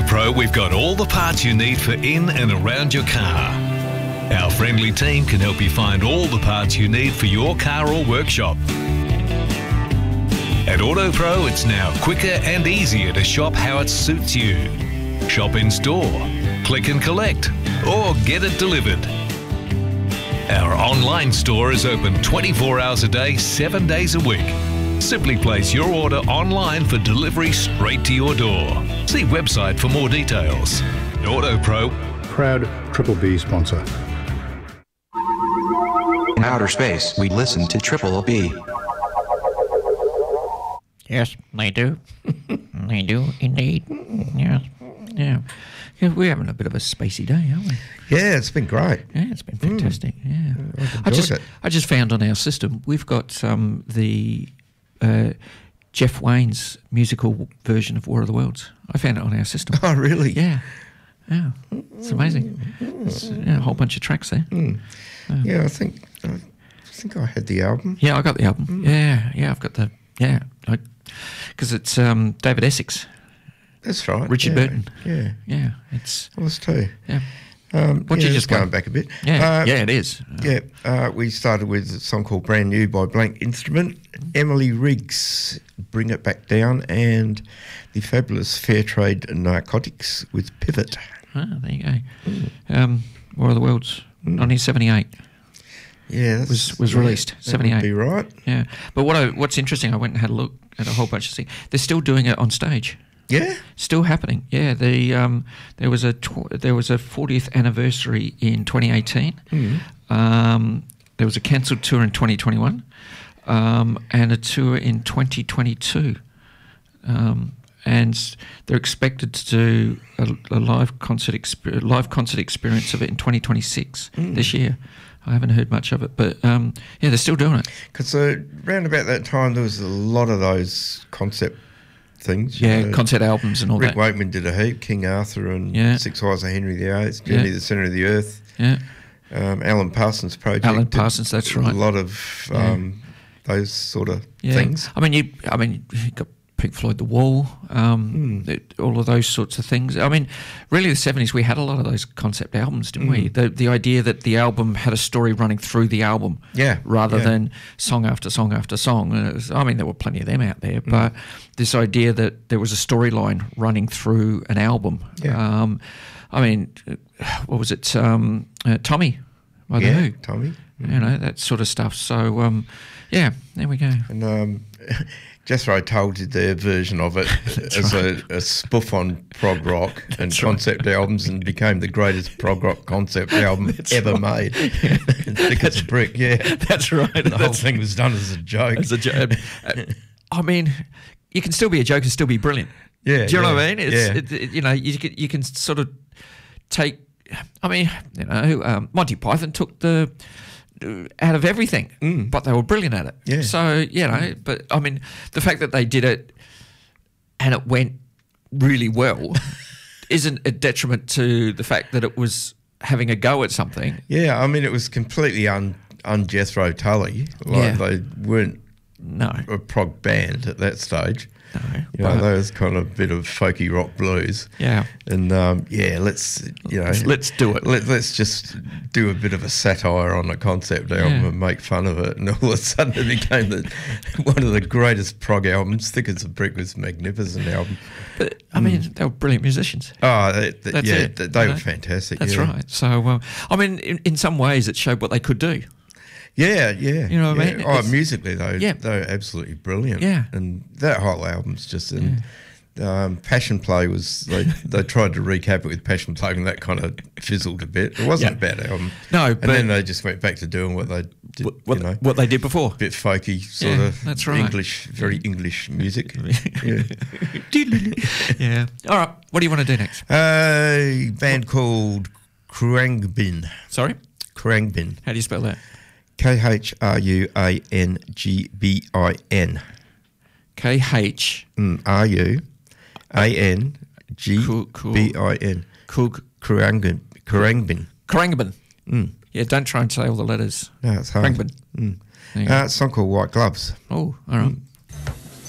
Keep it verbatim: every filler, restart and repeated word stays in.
AutoPro, we've got all the parts you need for in and around your car. Our friendly team can help you find all the parts you need for your car or workshop. At AutoPro, it's now quicker and easier to shop how it suits you. Shop in store, click and collect, or get it delivered. Our online store is open twenty-four hours a day, seven days a week. Simply place your order online for delivery straight to your door. See website for more details. AutoPro. Proud Triple B sponsor. In outer space, we listen to Triple B. Yes, they do. They do indeed. Yes. Yeah. Yeah, we're having a bit of a spacey day, aren't we? Yeah, it's been great. Yeah, it's been fantastic. Mm. Yeah, I've enjoyed I just it. I just found on our system we've got um, the uh, Jeff Wayne's musical version of War of the Worlds. I found it on our system. Oh, really? Yeah, yeah, it's amazing. There's yeah, a whole bunch of tracks there. Mm. Uh, Yeah, I think I think I had the album. Yeah, I got the album. Mm. Yeah, yeah, I've got the yeah, because it's um, David Essex. That's right. Richard yeah. Burton. Yeah, Yeah, it's us too. yeah. Um, What yeah, you just just going play? back a bit. Yeah, Uh, yeah, it is. Uh, Yeah, uh, we started with a song called Brand New by Blank Instrument, Emily Riggs, Bring It Back Down, and the fabulous Fairtrade Narcotics with Pivot. Ah, there you go. Um, War of the Worlds, nineteen seventy-eight. Yeah, that's, Was- was yeah, released, that would seventy-eight. be right. Yeah, but what I, what's interesting, I went and had a look at a whole bunch of things. They're still doing it on stage. Yeah? Still happening. Yeah, the um, there was a tw- there was a fortieth anniversary in twenty eighteen. Mm. Um, there was a cancelled tour in twenty twenty-one, um, and a tour in twenty twenty-two. Um, and they're expected to do a, a live concert exper- live concert experience of it in twenty twenty-six Mm. this year. I haven't heard much of it, but um, yeah, they're still doing it. Because uh, around about that time, there was a lot of those concept things. you Yeah, know. concert albums and all Rick that. Wakeman did a heap, King Arthur and Yeah. Six Eyes of Henry the Eighth, Journey Yeah. to the Centre of the Earth. Yeah, Um, Alan Parsons Project. Alan did Parsons, that's right. A lot of Yeah. um, those sort of yeah. things. I mean, you. I mean, you got Pink Floyd, The Wall, um, Mm. it, all of those sorts of things. I mean, really, the seventies we had a lot of those concept albums, didn't we? Mm. The the idea that the album had a story running through the album, Yeah, rather yeah. than song after song after song. And it was, I mean, there were plenty of them out there, but this idea that there was a storyline running through an album. Yeah. Um, I mean, what was it? Um, uh, Tommy by The Yeah, Who. Tommy. You know, that sort of stuff. So, um, yeah, there we go. And um, Jethro Tull did their version of it as a, a spoof on prog rock and That's right. concept albums, and became the greatest prog rock concept album That's ever right. made. Thick as a brick, yeah. That's right. And the whole That's- thing was done as a joke. As a jo- uh, I mean, you can still be a joke and still be brilliant. Yeah, Do you know yeah, what I mean? It's, yeah. it, it- you know, you can, you can sort of take. I mean, you know, um, Monty Python took the uh, out of everything, Mm. but they were brilliant at it. Yeah. So you know, but I mean, the fact that they did it and it went really well isn't a detriment to the fact that it was having a go at something. Yeah, I mean, it was completely un, un-Jethro Tully. Like, Yeah. they weren't No, a prog band at that stage. no. You know, but- that was kind of a bit of folky rock blues. yeah. And um, yeah, let's you know, Let's do it. Let, let's just do a bit of a satire on a concept album Yeah. and make fun of it. And all of a sudden, it became the, one of the greatest prog albums. Thick as a Brick was a magnificent album. But I mean, they were brilliant musicians. Oh, they, they, That's yeah, it, they, they you were know? fantastic. That's yeah. right. So, uh, I mean, in, in some ways, it showed what they could do. Yeah, yeah. You know what I yeah. mean? Oh, It's- musically though, Yeah. they were absolutely brilliant. Yeah. and that whole album's just in. Um, Passion Play was they they tried to recap it with Passion Play, and that kind of fizzled a bit. It wasn't Yeah. a bad album. No, and but- then they just went back to doing what they did. What, what, you know, what they did before. bit folky, sort Yeah, of that's right. English, very English music. yeah. Yeah. All right. What do you want to do next? A band called Khruangbin. Sorry? Khruangbin. How do you spell that? K H R U A N G B I N. K H. Mm, R U A N G Cool, cool. B I N. Kug. Khruangbin. Khruangbin. Krangben. Mm. Yeah, don't try and say all the letters. No, it's hard. Krangben. Mm. There you go. Uh, it's a song called White Gloves. Oh, all right. Mm.